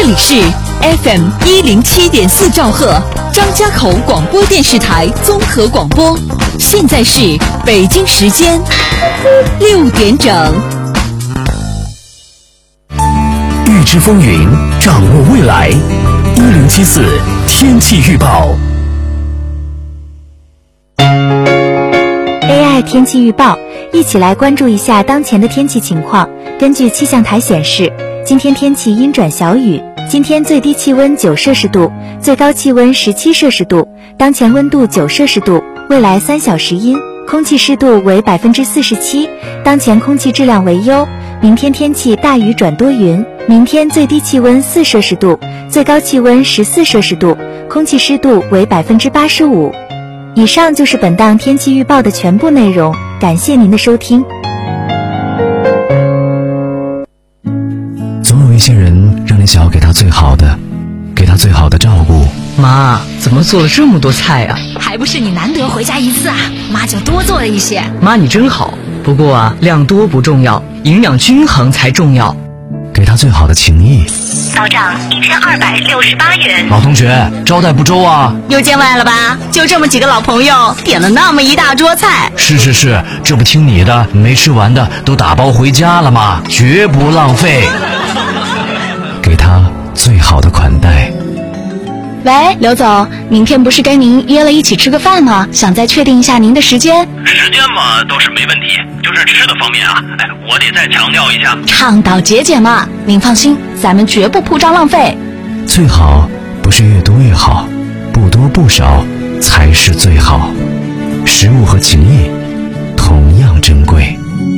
里是 FM 107.4兆赫张家口广播电视台综合广播，现在是北京时间6点整。 预知风云，掌握未来，1074天气预报。 AI 天气预报，一起来关注一下当前的天气情况。根据气象台显示，今天天气阴转小雨，今天最低气温9摄氏度，最高气温17摄氏度，当前温度9摄氏度，未来3小时阴，空气湿度为47%，当前空气质量为优。明天天气大雨转多云，明天最低气温4摄氏度，最高气温14摄氏度，空气湿度为85%。以上就是本档天气预报的全部内容，感谢您的收听。 总有一些人让你想要给他最好的，给他最好的照顾。 妈，怎么做了这么多菜啊？ 还不是你难得回家一次啊，妈就多做了一些。 妈你真好，不过啊，量多不重要，营养均衡才重要。 给他最好的情谊。 到账1268元。 老同学，招待不周啊？ 又见外了吧？就这么几个老朋友，点了那么一大桌菜。 是，这不听你的，没吃完的都打包回家了吗？绝不浪费。给他最好的款待。 喂，刘总，明天不是跟您约了一起吃个饭吗？想再确定一下您的时间。 时间嘛倒是没问题，就是吃的方面啊，我得再强调一下， 倡导节俭嘛。您放心，咱们绝不铺张浪费。 最好不是越多越好，不多不少才是最好。食物和情谊